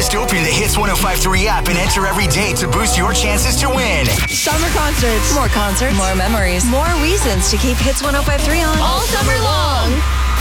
Just open the Hits 105.3 app and enter every day to boost your chances to win. Summer concerts. More concerts. More memories. More reasons to keep Hits 105.3 on. All summer long.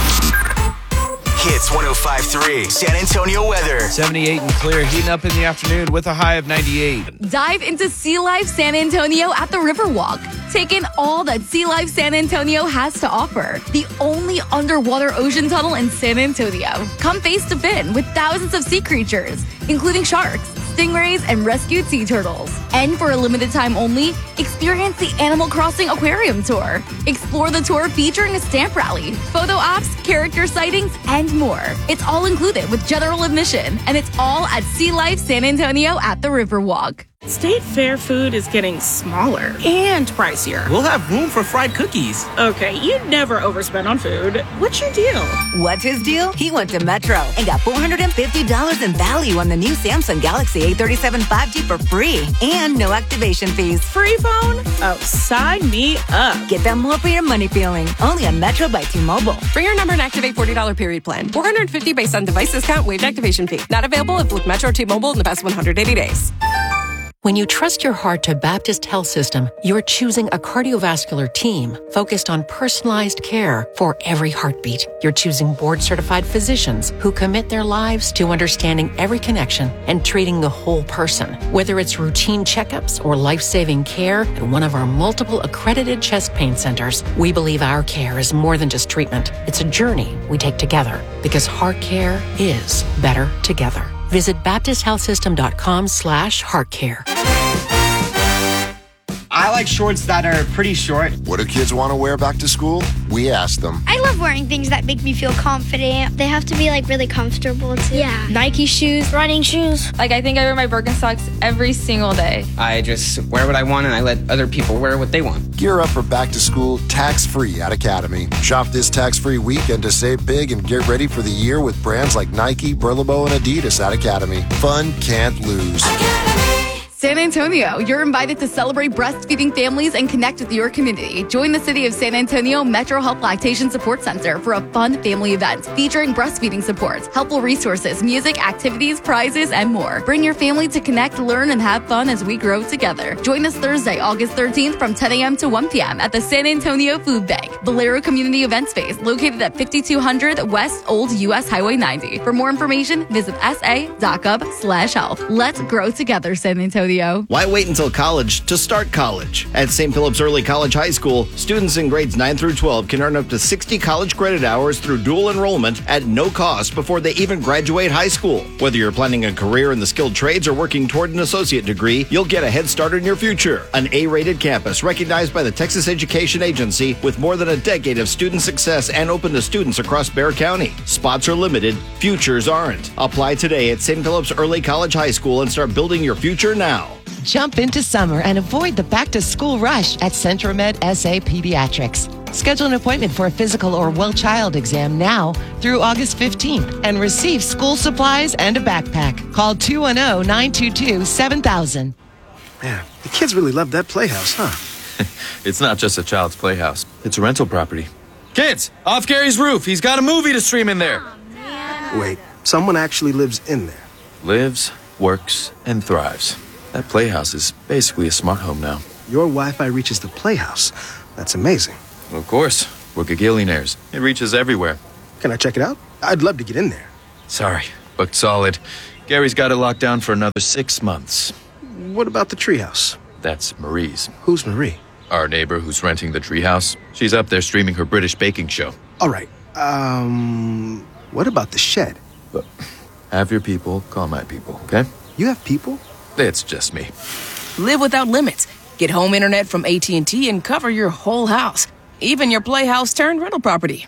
Hits 105.3 San Antonio weather. 78 and clear, heating up in the afternoon with a high of 98. Dive into Sea Life San Antonio at the Riverwalk. Take in all that Sea Life San Antonio has to offer. The only underwater ocean tunnel in San Antonio. Come face to fin with thousands of sea creatures, including sharks, stingrays, and rescued sea turtles. And for a limited time only, experience the Animal Crossing Aquarium Tour. Explore the tour featuring a stamp rally, photo ops, character sightings, and more. It's all included with general admission, and it's all at Sea Life San Antonio at the Riverwalk. State Fair food is getting smaller and pricier. We'll have room for fried cookies. Okay, you never overspend on food. What's your deal? What's his deal? He went to Metro and got $450 in value on the new Samsung Galaxy A37 5G for free and no activation fees. Free phone? Oh, sign me up. Get that more for your money feeling. Only on Metro by T-Mobile. Bring your number and activate $40 period plan. $450 based on device discount, waived activation fee. Not available if with Metro T-Mobile in the past 180 days. When you trust your heart to Baptist Health System, you're choosing a cardiovascular team focused on personalized care for every heartbeat. You're choosing board-certified physicians who commit their lives to understanding every connection and treating the whole person. Whether it's routine checkups or life-saving care at one of our multiple accredited chest pain centers, we believe our care is more than just treatment. It's a journey we take together because heart care is better together. Visit BaptistHealthSystem.com/heartcare. I like shorts that are pretty short. What do kids want to wear back to school? We ask them. I love wearing things that make me feel confident. They have to be really comfortable too. Yeah. Nike shoes, running shoes. I think I wear my Birkenstocks every single day. I just wear what I want and I let other people wear what they want. Gear up for back to school tax-free at Academy. Shop this tax-free weekend to save big and get ready for the year with brands like Nike, Billabong, and Adidas at Academy. Fun can't lose. San Antonio, you're invited to celebrate breastfeeding families and connect with your community. Join the City of San Antonio Metro Health Lactation Support Center for a fun family event featuring breastfeeding supports, helpful resources, music, activities, prizes, and more. Bring your family to connect, learn, and have fun as we grow together. Join us Thursday, August 13th from 10 a.m. to 1 p.m. at the San Antonio Food Bank, Valero Community Event Space, located at 5200 West Old US Highway 90. For more information, visit sa.gov/health. Let's grow together, San Antonio. Why wait until college to start college? At St. Philip's Early College High School, students in grades 9 through 12 can earn up to 60 college credit hours through dual enrollment at no cost before they even graduate high school. Whether you're planning a career in the skilled trades or working toward an associate degree, you'll get a head start in your future. An A-rated campus recognized by the Texas Education Agency with more than a decade of student success and open to students across Bexar County. Spots are limited, futures aren't. Apply today at St. Philip's Early College High School and start building your future now. Jump into summer and avoid the back-to-school rush at Centromed SA Pediatrics. Schedule an appointment for a physical or well-child exam now through August 15th and receive school supplies and a backpack. Call 210-922-7000. Man, the kids really love that playhouse, huh? It's not just a child's playhouse. It's a rental property. Kids, off Gary's roof. He's got a movie to stream in there. Wait, someone actually lives in there? Lives, works, and thrives. That playhouse is basically a smart home now. Your Wi-Fi reaches the playhouse. That's amazing. Well, of course. We're gagillionaires. It reaches everywhere. Can I check it out? I'd love to get in there. Sorry, booked solid. Gary's got it locked down for another 6 months. What about the treehouse? That's Marie's. Who's Marie? Our neighbor who's renting the treehouse. She's up there streaming her British baking show. All right. What about the shed? But have your people call my people, okay? You have people? It's just me. Live without limits. Get home internet from AT&T and cover your whole house, even your playhouse turned rental property.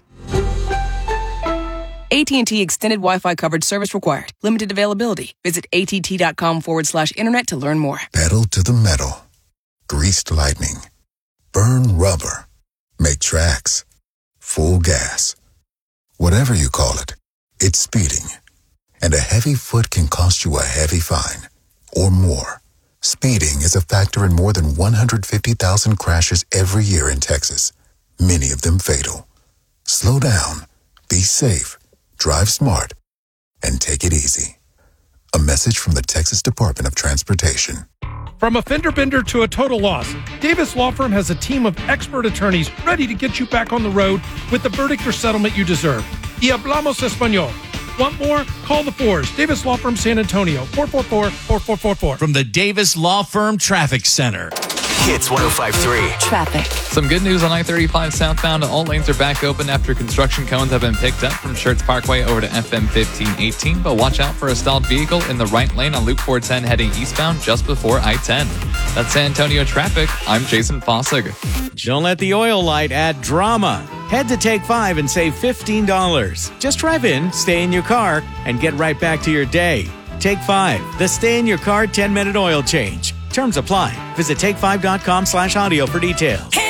AT&T Extended Wi-Fi coverage service required. Limited availability. Visit att.com/internet to learn more. Pedal to the metal. Greased lightning. Burn rubber. Make tracks. Full gas. Whatever you call it, it's speeding. And a heavy foot can cost you a heavy fine. Or more. Speeding is a factor in more than 150,000 crashes every year in Texas, many of them fatal. Slow down, be safe, drive smart, and take it easy. A message message from the Texas Department of Transportation. From a fender bender to a total loss, Davis Law Firm has a team of expert attorneys ready to get you back on the road with the verdict or settlement you deserve. Y hablamos español. Want more? Call the Fours. Davis Law Firm San Antonio, 444-4444. From the Davis Law Firm Traffic Center. Hits 105.3. Traffic. Some good news on I-35 southbound. All lanes are back open after construction cones have been picked up from Schertz Parkway over to FM 1518. But watch out for a stalled vehicle in the right lane on Loop 410 heading eastbound just before I-10. That's San Antonio traffic. I'm Jason Fossig. Don't let the oil light add drama. Head to Take 5 and save $15. Just drive in, stay in your car, and get right back to your day. Take 5, the stay in your car 10-minute oil change. Terms apply. Visit take5.com/audio for details.